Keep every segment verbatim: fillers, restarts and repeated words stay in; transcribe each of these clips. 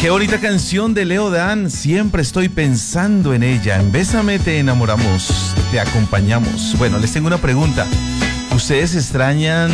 Qué bonita canción de Leo Dan. Siempre estoy pensando en ella. En Bésame te enamoramos, te acompañamos. Bueno, les tengo una pregunta. ¿Ustedes extrañan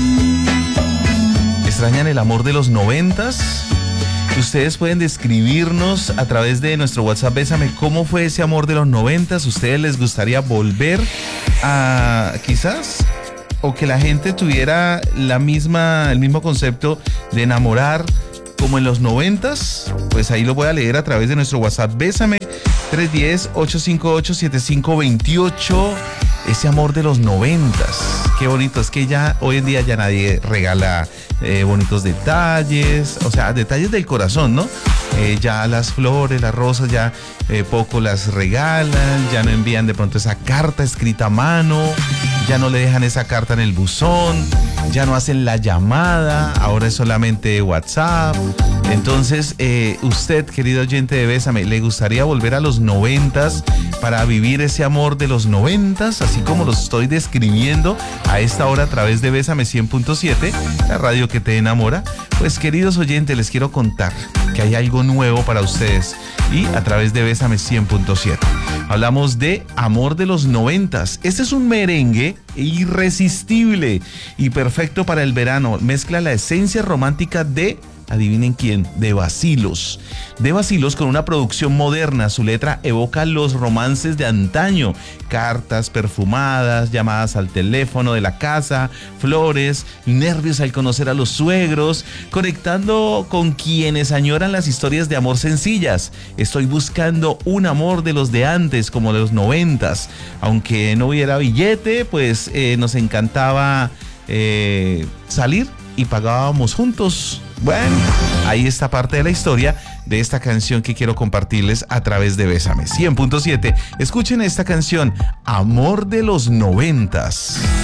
extrañan el amor de los noventas? Ustedes pueden describirnos a través de nuestro WhatsApp Bésame cómo fue ese amor de los noventas. ¿Ustedes les gustaría volver a quizás o que la gente tuviera la misma el mismo concepto de enamorar como en los noventas? Pues ahí lo voy a leer a través de nuestro WhatsApp Bésame tres uno cero, ocho cinco ocho, siete cinco dos ocho. Ese amor de los noventas, qué bonito. Es que ya hoy en día ya nadie regala eh, bonitos detalles, o sea, detalles del corazón, ¿no? Eh, ya las flores, las rosas, ya eh, poco las regalan, ya no envían de pronto esa carta escrita a mano, ya no le dejan esa carta en el buzón, ya no hacen la llamada, ahora es solamente WhatsApp. Entonces, eh, usted, querido oyente de Bésame, ¿le gustaría volver a los noventas para vivir ese amor de los noventas, así como lo estoy describiendo a esta hora a través de Bésame cien punto siete, la radio que te enamora? Pues, queridos oyentes, les quiero contar que hay algo nuevo para ustedes y a través de Bésame cien punto siete. Hablamos de amor de los noventas. Este es un merengue irresistible y perfecto para el verano. Mezcla la esencia romántica de, adivinen quién, de Bacilos. De Bacilos con una producción moderna. Su letra evoca los romances de antaño. Cartas perfumadas, llamadas al teléfono de la casa, flores, nervios al conocer a los suegros, conectando con quienes añoran las historias de amor sencillas. Estoy buscando un amor de los de antes, como de los noventas. Aunque no hubiera billete, pues eh, nos encantaba eh, salir y pagábamos juntos. Bueno, ahí está parte de la historia de esta canción que quiero compartirles a través de Bésame cien punto siete. Escuchen esta canción, Amor de los Noventas.